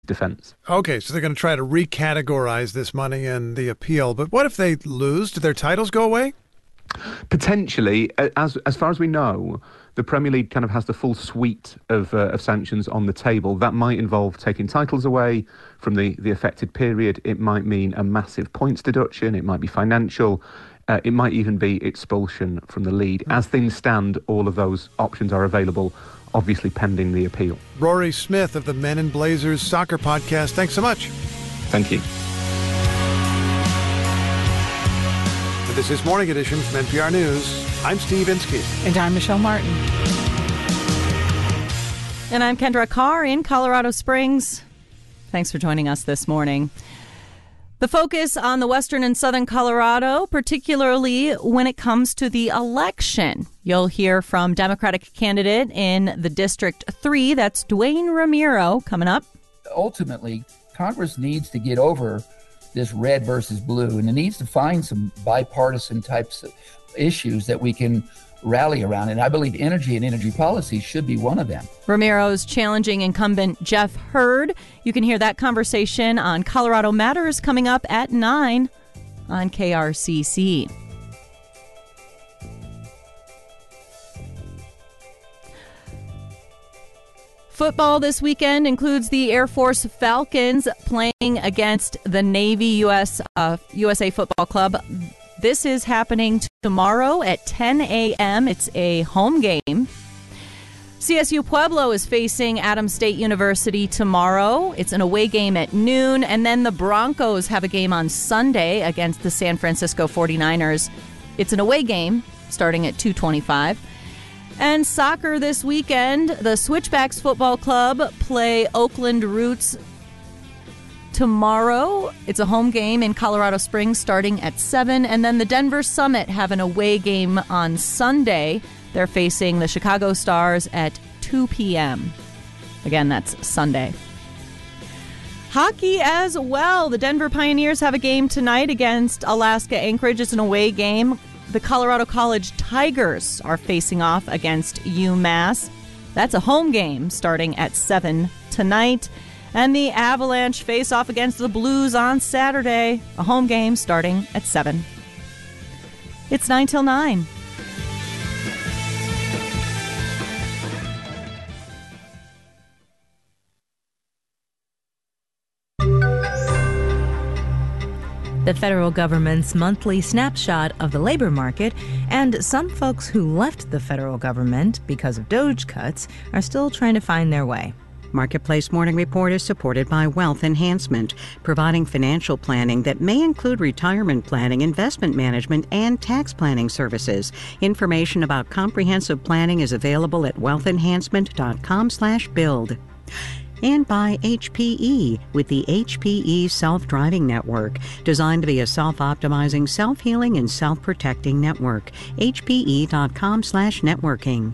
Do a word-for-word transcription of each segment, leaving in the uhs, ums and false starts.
defense. Okay, so they're going to try to recategorize this money and the appeal. But what if they lose? Do their titles go away? Potentially. As as far as we know, the Premier League kind of has the full suite of, uh, of sanctions on the table. That might involve taking titles away from the, the affected period. It might mean a massive points deduction. It might be financial. Uh, it might even be expulsion from the league. As things stand, all of those options are available, obviously pending the appeal. Rory Smith of the Men in Blazers Soccer Podcast, thanks so much. Thank you. And this is Morning Edition from N P R News. I'm Steve Inskeep. And I'm Michelle Martin. And I'm Kendra Carr in Colorado Springs. Thanks for joining us this morning. The focus on the western and southern Colorado, particularly when it comes to the election. You'll hear from Democratic candidate in the District three, that's Duane Ramiro, coming up. Ultimately, Congress needs to get over this red versus blue, and it needs to find some bipartisan types of issues that we can rally around. And I believe energy and energy policy should be one of them. Ramiro's challenging incumbent Jeff Hurd. You can hear that conversation on Colorado Matters coming up at nine on K R C C. Football this weekend includes the Air Force Falcons playing against the Navy U S uh, U S A Football Club. This is happening tomorrow at ten a.m. It's a home game. C S U Pueblo is facing Adams State University tomorrow. It's an away game at noon. And then the Broncos have a game on Sunday against the San Francisco forty-niners. It's an away game starting at two twenty-five. And soccer this weekend, the Switchbacks Football Club play Oakland Roots tomorrow. It's a home game in Colorado Springs starting at seven. And then the Denver Summit have an away game on Sunday. They're facing the Chicago Stars at two p.m. Again, that's Sunday. Hockey as well. The Denver Pioneers have a game tonight against Alaska Anchorage. It's an away game. The Colorado College Tigers are facing off against UMass. That's a home game starting at seven tonight. And the Avalanche face off against the Blues on Saturday. A home game starting at seven. It's nine till nine. The federal government's monthly snapshot of the labor market, and some folks who left the federal government because of DOGE cuts are still trying to find their way. Marketplace Morning Report is supported by Wealth Enhancement, providing financial planning that may include retirement planning, investment management, and tax planning services. Information about comprehensive planning is available at wealth enhancement dot com slash build. And by H P E with the H P E Self-Driving Network, designed to be a self-optimizing, self-healing, and self-protecting network. H P E dot com slash networking.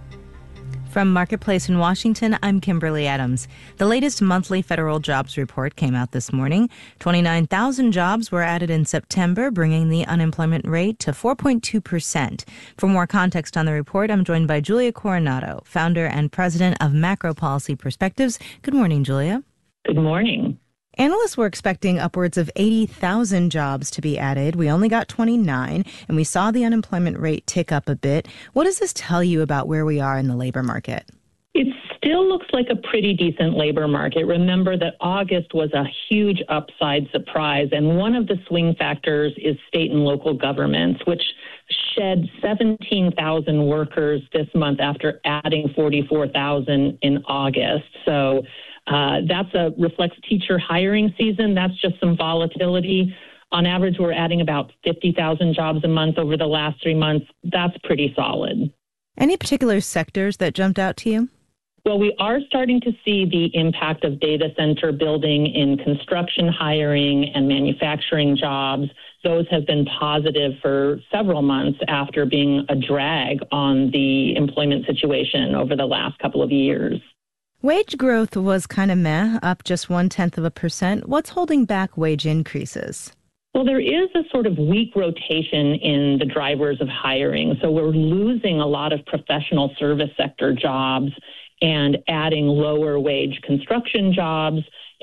From Marketplace in Washington, I'm Kimberly Adams. The latest monthly federal jobs report came out this morning. twenty-nine thousand jobs were added in September, bringing the unemployment rate to four point two percent. For more context on the report, I'm joined by Julia Coronado, founder and president of Macro Policy Perspectives. Good morning, Julia. Good morning. Analysts were expecting upwards of eighty thousand jobs to be added. We only got twenty-nine, and we saw the unemployment rate tick up a bit. What does this tell you about where we are in the labor market? It still looks like a pretty decent labor market. Remember that August was a huge upside surprise, and one of the swing factors is state and local governments, which shed seventeen thousand workers this month after adding forty-four thousand in August. So Uh, that's a reflects teacher hiring season. That's just some volatility. On average, we're adding about fifty thousand jobs a month over the last three months. That's pretty solid. Any particular sectors that jumped out to you? Well, we are starting to see the impact of data center building in construction hiring and manufacturing jobs. Those have been positive for several months after being a drag on the employment situation over the last couple of years. Wage growth was kind of meh, up just one-tenth of a percent. What's holding back wage increases? Well, there is a sort of weak rotation in the drivers of hiring. So we're losing a lot of professional service sector jobs and adding lower wage construction jobs.